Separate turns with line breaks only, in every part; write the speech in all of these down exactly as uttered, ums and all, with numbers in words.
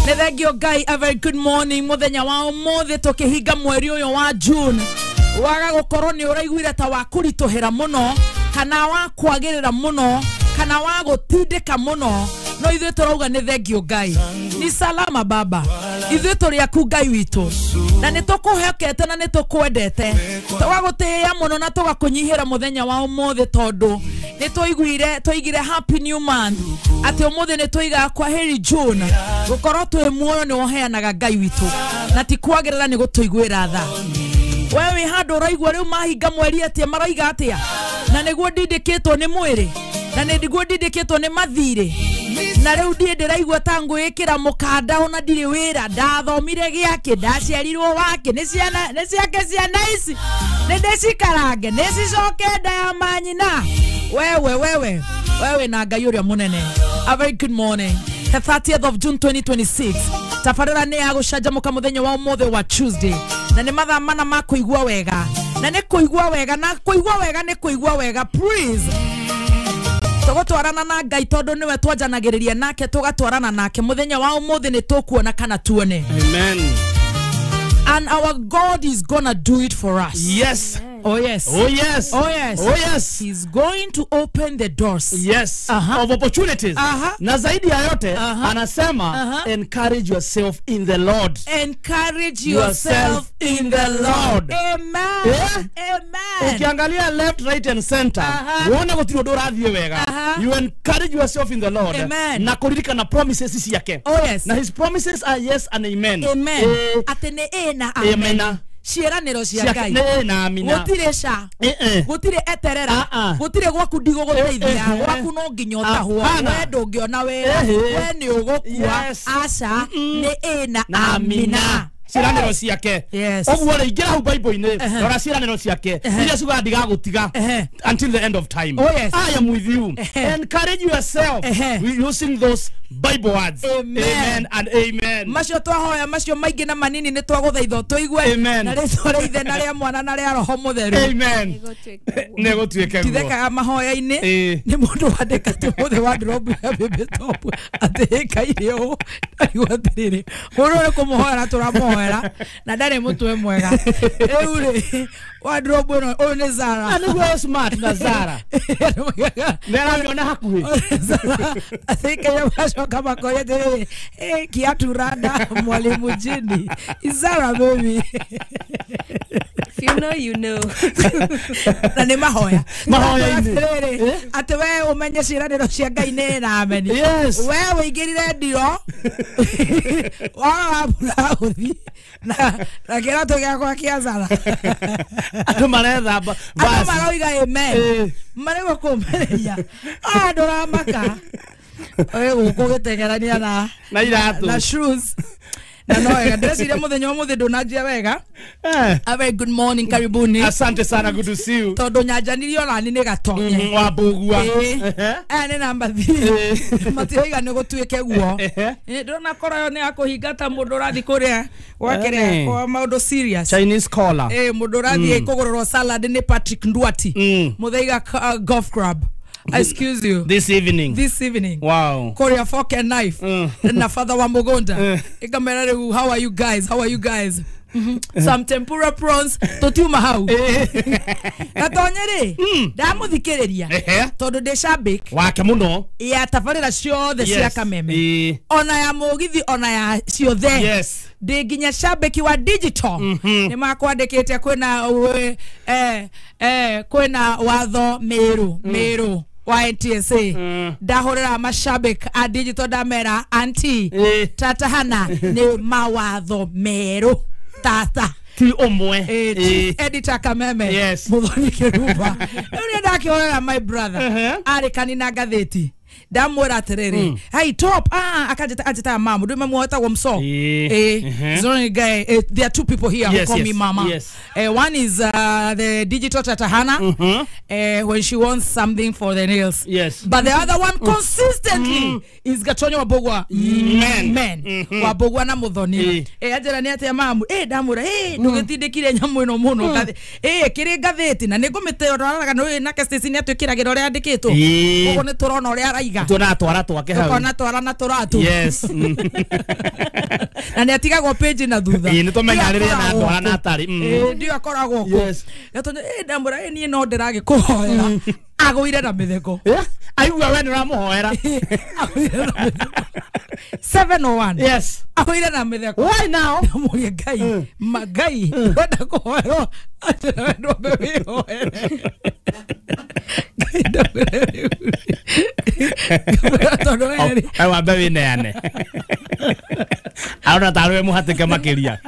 Nethegio Ngai, a very good morning. Muthenya wa umuthi tukihinga mweri uyu wa June. Waga gukorwo ni uraiguire ta wa kurituhira muno kana wa kwagirira muno kana wa gutindika muno no ithuĩ turauga nĩ thengio Ngai. Ni salama baba. Ithuĩ tũrĩ aku Ngai witũ. Na nĩ tũkũhokete na nĩ tũkwendete. Twagũtĩĩa muno na tũgakunyihĩra muthenya wa umuthi tondu nĩ tũiguire tũigire happy new month. Ati umuthi nĩ tũiga kwa heri June. Gukorwo twĩ muoyo nĩ woheanaga Ngai witũ. Na ti kwagĩrĩra nĩ gũtũiguĩra tha. Wewe handũ ũraigua rĩu mahinga mweri atia maraiga atia. Na nĩguo ndindĩkĩtwo nĩ mwĩrĩ. Na nĩguo ndindĩkĩtwo nĩ mathirĩ. Na rĩu ndiĩ ndĩraigua ta ngwĩkĩra mũkanda ona ndirĩ wĩra ndathomire gĩake ndaciarirwo wake nĩ ciana nĩ ciake ciana ici nĩ ndĩcikarange nĩ cicoke nda ya manyina wewe wewe wewe na Ngai ũrĩa mũnene. A very good morning. The thirtieth of June twenty twenty-six. Tafarĩra nĩ ya gũcanjamũka mũthenya wa ũmũthĩ wa Tuesday. Na nĩ mathaa mana ma kũigua wega. Na nĩ kũigua wega na kũigua wega nĩ kũigua wega. Please. Tugotwarana na Ngai tondu niwe twanjanagiriria nake tugatwarana nake muthenya wa umuthi ni tukuona kana tuone.
Amen.
And our God is gonna do it for us.
Yes.
Oh yes.
Oh yes.
Oh yes.
Oh yes.
He's going to open the doors.
Yes.
Uh-huh.
Of opportunities.
Uh-huh.
Na zaidi ya yote
uh-huh.
anasema
uh-huh.
encourage yourself in the Lord.
Encourage yourself in the Lord. Amen.
Yeah?
Amen.
Ukiangalia left, right and center. Uone gutiro dorathie wega. You encourage yourself in the Lord.
Amen.
Na kuririka na promises isi yake.
Oh yes.
Na his promises are yes and amen.
Amen.
Eh,
Atene e na amen.
Amen.
Ciĩranĩro cia Ngai gũtirĩ ca gũtirĩ eterera gũtirĩ gwaku ndigũ gũteithia gwaku no nginya ũtahwo we ndũngĩona we we nĩ ũgũkua aca nĩ ĩ na amina
ciĩranĩro ciake ũguo rĩ ingĩra hau Bible-inĩ rora ciĩranĩro ciake iria ciugaga ndigagũtiga until the end of time. I am with you. Encourage yourself using those Bible words. Amen, amen and amen. Macio twahoya macio maingi na manini ni twaguthaitha tuigue na ritwa ria ithe na ria mwana na ria roho mutheru. Amen. Nego tuike guo. Titheka mahoya-ini ni mundu wandikate muthe wa drop ya bebe top ateka irio aigua tiriri mundu uri kumuhoera turamuhoera na ndari mutwe mwega riu ri wa drop no uyu ni Zara aniguo smart na Zara nera miona hakuhi athika ya kama kwa yeye eh kiaturada mwalimu jini Zara baby.
If you know you know.
Na ni mahoya
mahoya ini
ati we umenye ciĩranĩro cia Ngai nĩ na amen.
Yes.
We ũingĩrire ndio wa bura uthi na na kĩratũ gĩakwa kĩa Zara
andũ maretha basi
andũ maroiga amen marego kũmĩrĩria andũ ramaka oye gũkũgĩtengerania na
na iratũ
na shoes na no ega ndĩreciria mũthenya ũmũthĩ ndũnanjia wega. A very good morning, karibuni.
Asante sana, good to see you.
Tondu nyanjanirio na ni gatonye
wa bugua
eh ni number three matiiga ni gutuike guo eh ndona koroyo ni akuhingata mundu rathi kuria wakere kwa maundu serious
Chinese caller
eh mundu rathi kugororwo salad ni Patrick Ndwati muthaiga golf club. Excuse you.
This evening.
This evening.
Wow.
Korea fork and knife. Mm. Na father wa Mugonda. Mm. Ikamera how are you guys? How are you guys? Mm-hmm. Some tempura prawns totuma hau. Gatonyere. Ndamuthikiriria. Tondu de shabik.
Wake muno.
Ya tafarira ciothe cia kameme. Ona ya mugithi ona ya ciothe.
Yes.
De ginya shabiki wa digital. Ni makwandikite kwina eh eh kwina watho meru meru wa N T S A ndahurira mashabik a digital damera anti tata hana ni mawatho meru tata
ti omwe
eh editor kameme muthoni kiruba uri ndakiorera my brother ari kanina gatheti damwera atiriri hey top ah akajita ajita mama ndu memweta go mso eh zone guy there are two people here who call me mama. One is uh, the digital Tatahana uh, when she wants something for the nails,
yes,
but the other one consistently is Gatonyo Wabogwa men men Wabogwa na muthoni eh ajira ni ate mamu eh damwera eh ndugitindikire nyamu ino muno gathi eh kiri gatheti na nigumitero raraga no na kestesi ni atwikiragiro ria andikitwo ugo ni turona ria twaiga
tuna twara twake hau
tukona twara na turatu
yes
na nĩ atigagwo page na thutha
ĩ nĩ tũmenyarĩria na twara na atari
ĩ ndio akoragwo ko na tondũ ĩ ndamũra ĩ niĩ no ndĩragĩkũhoera agũire na mĩtheko
aigua we nĩ ũramũhoera
seven oh one
yes
agũire na mĩtheko
why now
mũgĩ ngai magai wenda kũhoerwo atĩ wendo wĩhoere
ai wambe wĩneane arona tarwe muhatike makiria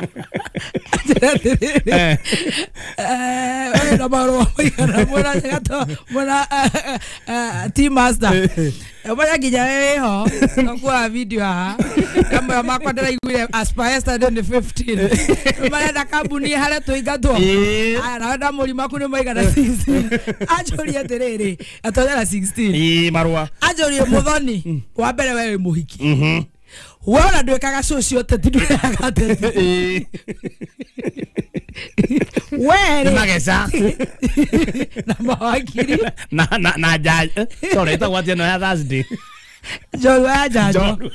eh eh na baro mwana mwana gato mwana team master baya ginya eho kwa video ha kama makwa ndira igwire aspire started fifteen baya da kabuni hale tuigatwo aya na nda muri makuni maigana sixteen ajoria terere atodera sixteen
eh marwa
ajoria muthoni wa mbere wewe muhiki mhm wona ndwekaga socio tete ndwekaga tete were
magesa
na mawakiri
na na na judge sorry ita watia no ya Thursday
jo wa judge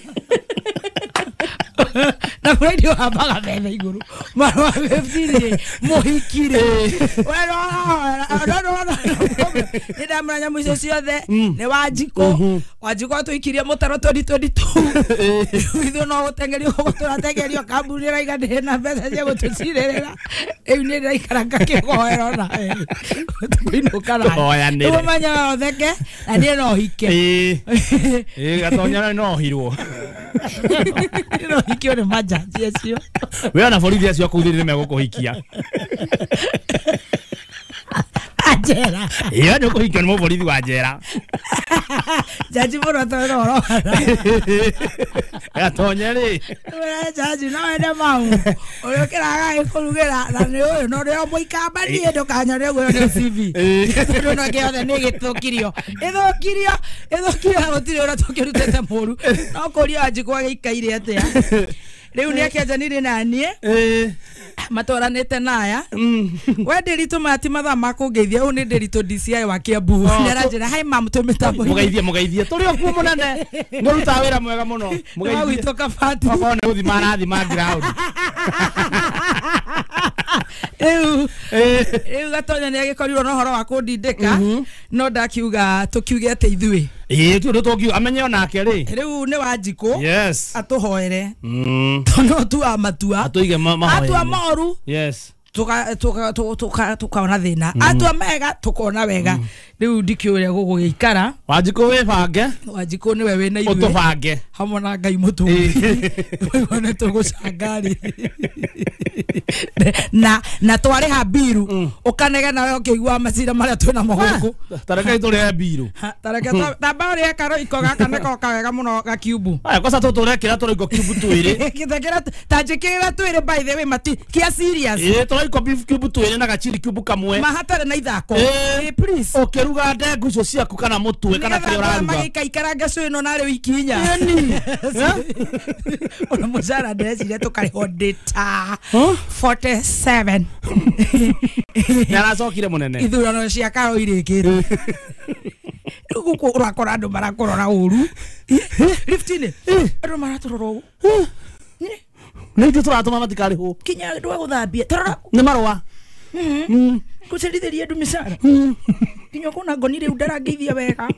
na radio habaga bebe iguru marwa fifteen muhikire wero no no no ida mranya mwiso ciothe ne wajiko wajiko tuikirie mutaro twenty twenty-two ithu no gutengerio guturatengerio kambuni raiga ndi na mbeca cia gutucirerera eu ni ndaikaranga kigoero na tuinuka na
oya ni
umanya otheke na ndi no hike
eh eh gatonya no hirwo
no hike one majaji acio
we na borithi acio kuthirire megukuhikia
ajera
iyo ndio kuhikia ni borithi wa jera
jaji bora toro ro
gatonya ri
we jaji no ende mau oyo kiraga ikurugera na ni oyo no rio muikamba ni ndo kanyore gwe no C V ndo no ke othe ni githukirio ithukirio ithukirio gutire ora tukirutete muru no kuria aji kwa gikaire atia riu ni akenjanire na nie eh matoranite naya we ndiritu mati matha makungeithia u ni ndiritu D C I wa Kiambu ni aranjira hai mam tumitambo
mugeithie mugeithie turi okuo munene muruta wira mwega muno
mugeithie witoka fati
okone uthima arathima ground
eu eu gatonya ni agikorirwo no horo wa kundindika no ndakiuga tukiuge ate ithui
eh tu ndo tokiu amenye onake ri
riu ni wajiko
yes
atuhoere mm tono tu amatua
atuige mahoere
atua moru
yes
tuka tuka tuka tukaona thina atua mega tukona wega riu ndikiuria gugugiikara
wajiko we bange
wajiko ni wewe na ithui
utubange
hamwe na ngai mutu wone tugucangari na na twari ha biru ukanega nawe ukigwa macira maria twina mogongo
tareka turi ha biru
tareka tabari akaro ikoga kaneko kawega muno ga cube
aya kosa tutore kira turi go cube twiri
kitakira tajikira twiri by the way mati kia serious
eh turi go beef cube twiri na gachiri cube kamwe
mahatare na ithako eh please
ukiruga ndengu icio ciaku kana mutwe kana kiri uraruga
magikaikaranga cino na riu ikinya ona muzara ndecire tukariho data forty-seven
naracokire munene
ithurano cia karo irikire guku urakora andu marakorora uru fifteen andu maratorora u
ni tu turatuma matikari hu
kinya andu aguthambia torora
ni marwa
mm kucerithiria andu misara kinya kuna ngonire undarangeithia wega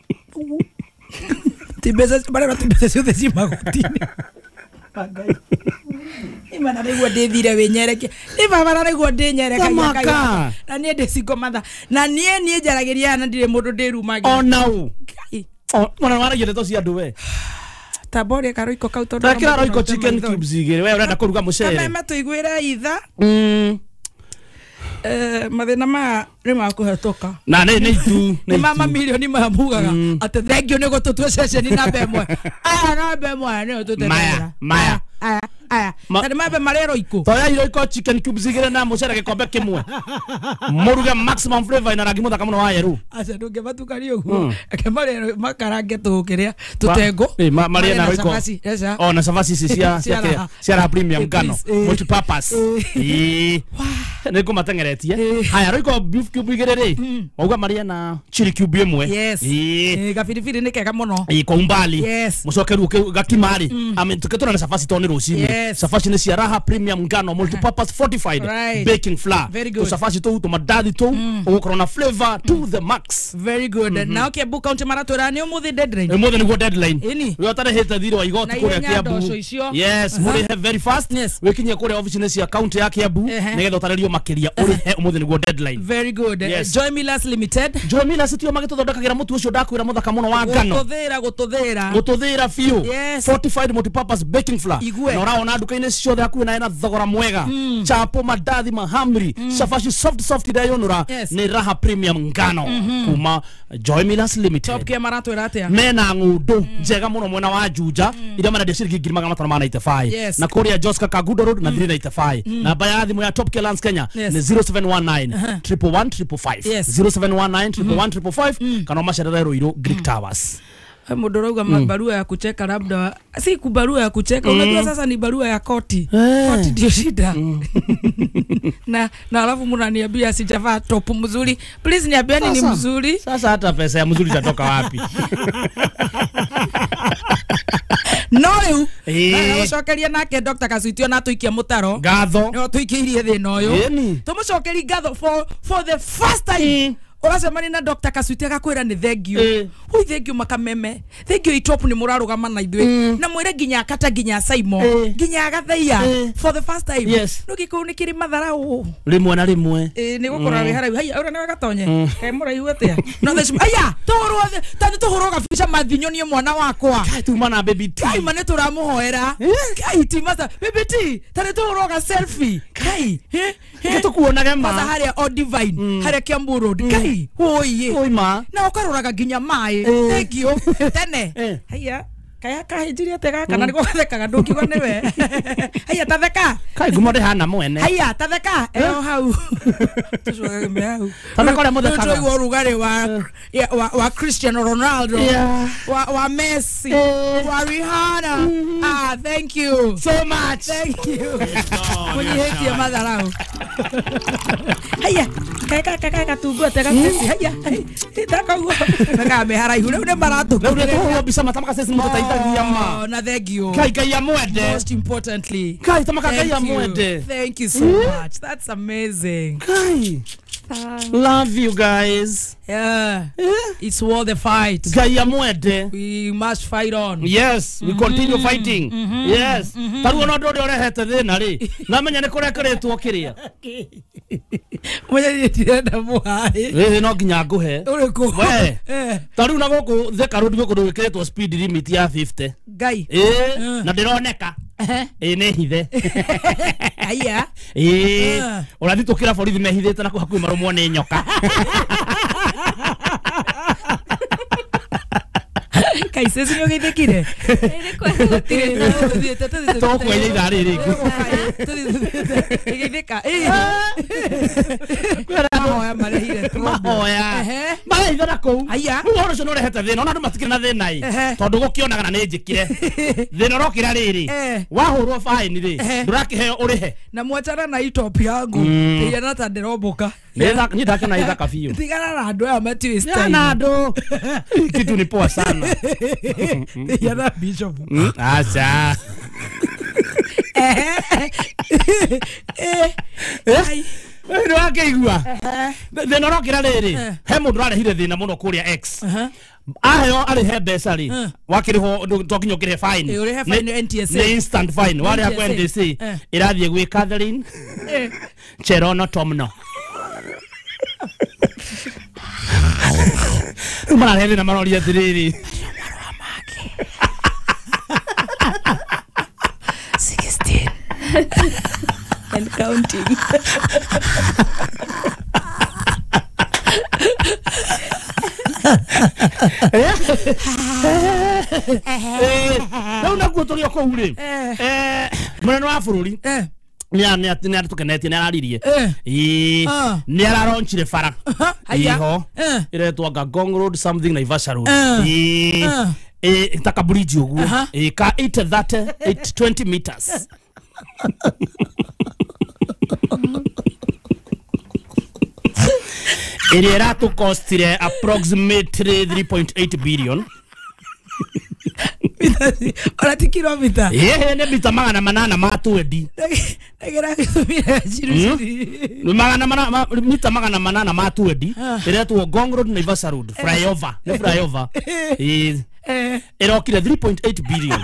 tibeza bare tibeza ciothe ci magutini bagai imana niguo ndithire winyereke ni baba na niguo ndinyereka
maka
na nie ndicigo matha na nie nie njaragiria na ndire mundu ndirumagi
o nau o mwana wara gire to cia andu we
tabore karoiko kauto ndo
takira roiko chicken cubes igire we urenda kuruga mucere
kama matuiguire itha
mm
eh mathina ma rima kuhetoka
na ne ne tu
ni mama milioni mamugaga ate thank you nego tutwe session na bemwe aya na bemwe ne tutwe
maya maya
aya aya tani mabe marero iko
toya iro iko chicken cubes igire na mucere gikombe kimwe muruga maximum flavor ina rangi muthaka muno wa yeru
acha ndunge matukari uguo ake marero makarange tukiria tutengo
eh maria na roiko oh na savasi cia cia cia premium gano multi purpose eh niko matengeretie haya roiko beef cube igirere wauga maria na chili cube imwe
yes eh gafirifiri ni kega muno
eh kwa umbali
yes
mucokeru gakimari ametuketona na safasi toni rucini safasi ni cia Raha premium ngano multipurpose fortified baking flour to safasi to to madadi to ukorona na flavor to the max
very good na okay book count maratora ni umuthi deadline
umuthi ni go deadline yo tare heta thiro wa igoti kure Kiambu yes muri have very fast wekinye kure office ni cia account ya Kiambu nigetha utarerio makiria uri he umuthi ni go deadline
very good Joy Millers Limited
Joy Millers tio magituthodekagira mutu ucio ndakwira muthaka muno wa ngano
gututhira gututhira
gututhira fiu fortified multipurpose baking flour na uraona nduka-ini ciothe hakuhi nawe na thogora mwega chapo madathi mahamri safashi soft soft idayonura ni Raha premium ngano kuma Joy Millers Limited
top kia maratwira atia
mena ngudu njega muno mwena wa Juja ira mana ciringi ngiri magana matano ma ninety-five na kuria Joska Kagudo Road na three ninety-five na baya thimu ya Top Kia Lands Kenya ni zero seven one nine one one one five five zero seven one nine one one one five five kana macerere Ruiru Greek Towers.
Mundo rauga mm. barua ya kucheka labda si kubarua ya kucheka mm. unajua sasa ni barua ya koti
hey.
Koti ndio shida mm. na na alafu mnaniambia sijavaa top mzuri please niambieni ni mzuri
sasa hata pesa ya mzuri itatoka wapi
noyu na gũcokeria nake Doctor Kasuitio na tuikia mutaro
ngatho
no tuikirie thina uyu tumucokeria ngatho for for the first time uracemani na Doctor Kasuitio agakwira ni thengio hui thengio makameme thengio itop ni murarugama na ithwe na mwire ginya akata ginya Saimo ginya agathaia for the first time nugiku ni kiri matharau
rimwe na rimwe
eh ni gukora ri harau haya ura ni wagatonye kai muraihu atia no this aya toro tani tuhoroga fisha mathinyo ni mwana wakwa
kai tuma na baby T
kai mane turamuhoera kai timasa baby T tani tuhoroga selfie kai
he tukuonaga ma
pasa haria o divine haria Kiambu Road kai oye
oi ma
na ukaroraga ginya mai thank you tene haya kaya kahijiria tega kana niko thekaga ndukigwa niwe haya tatheka
kai gumode hana mwene
haya tatheka eyo hau tucogaga me hau
tatheka ore mutheka
tuco igwo rugari wa wa wa Cristiano Ronaldo wa wa Messi wa Rihanna ah thank you
so much
thank you kunyihetia matharau haya kaka kaka katungua tega Messi haya takagwo mega me haraihu ne maratu
ne to bisa matamaka sisi mutaita
oh na thank you
kai kai ya mwede
most importantly
kai tamaka kai ya mwede
thank you so much that's amazing
kai love you guys
yeah it's worth the fight
kai ya mwede
we must fight on
yes we continue fighting yes taru no ndo ore hete thina ri na menya ni kurekeretwo kiria
mwenye ndienda muhai
eh no ginya nguhe
uriku
we taru na goku theka road goku ndukiretwo speed limit ya fifty
gai
eh na ndironeka eh ne hithe
aya
eh urathi tukira borithi mehithite na kuhakuhi marumwo ni nyoka
kai sisi nyo githikire
ere kwa gutire
to kwa ile idari ri
githika eh kwera hoya marehire
hoya marehire na kou
aya
ngoro cio no rehete thina ona ndu matikire na thina i tondu gukionaga na ni njikire thina rokira riri wahurwo fine ri ndurakihe urihe
na mwachana na itop yangu ya nata ndiromboka
nida nida kana ida kafio
tigana na andu aya mati style
na andu kitu ni poa sana
ya na bishop
acha
eh eh eh
ndo akeigua thina rokira riri he mundu arehire thina muno kuria X aheo ari he mbeca ri wakiriho tokinyo kire fine ni instant fine wale ha N D C irathie gwi Catherine Cherono Tomno umara hele na maroria diriri
sixteen
and counting
na una kutoria ko uri eh mwana wa bururi eh ni ani ati ni tukenetie ni araririe eh ni araronchire fara iho iretwa Gong Road something Naivasha Road eh eh taka bridge ugu eh ka eight thirty eight twenty meters Ili ratu costire approximately three point eight billion.
Ora ti kilomita.
Eh, ne bita magana manana matuedi.
Negera kitumira chiri.
Magana manana mita magana manana matuedi. Ile tu Ngong Road na Ivasa Road, flyover, ne flyover. Eh. Era okire three point eight billion.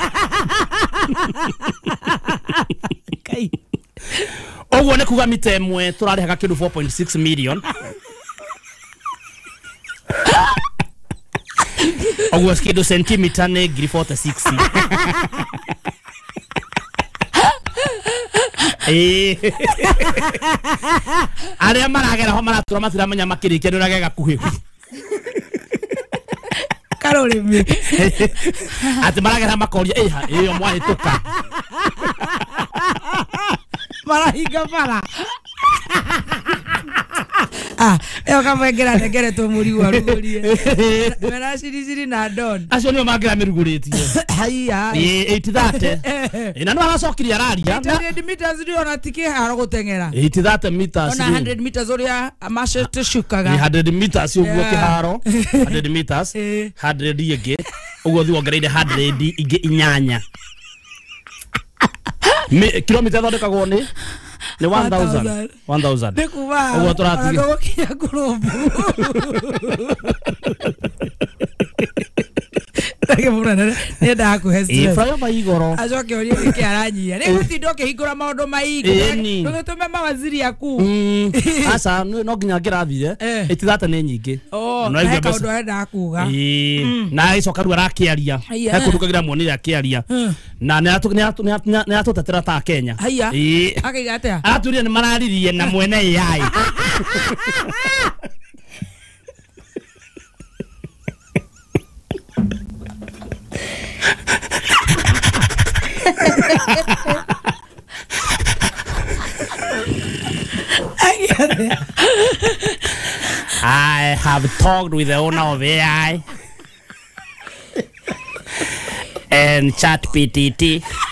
Kai.
Ogwo ne kuga mita emwe turarihaga kindu four point six million. Ogwo skido centimeter ne giri forty-six. Eh. Aria maragera ho maratura matira manya makirike nuragega kuhihu.
Karole me.
Ati maragera makoria eh iyo mwahituka.
Marahiga para. Ah, eu kama ngera ngere to muri wa rugurie. Mera siri siri na don.
Acio nio mangira miruguritie.
Haiya.
Eh eighty thirty. Ina no aracokiria raria.
one hundred meters ndio na tiki haro gutengera.
eighty thirty meters.
Ona one hundred meters uria amashete shukaga.
one hundred meters uguo kiharo. one hundred meters. one hundred ige. Uguo thi wongereire one hundred ige inyanya. Kilomita thondekagwo ni ni one thousand. one thousand.
Nikuba.
Uguo turatiga.
Ndogo kia group. Nake murana ne da ku hesi.
E flyover igoro.
Ajoke ori ke aranyia. Ne gutindo ke higura maundu maigi. Ndogo tume mawaziri yaku.
Mm. Asa no nginya ngirathire. eighty thirty ne nyingi.
Oh, no igwe besa. Ndo enda kuga.
Eh. Na icoka ru arakiaria. He kundukagira muonire akiaria. Na ne atu ne atu tatera ta Kenya.
Eh. Akaiga atia.
Aturia ni mararirie na mwene A I. I have talked with the owner of A I and ChatGPT.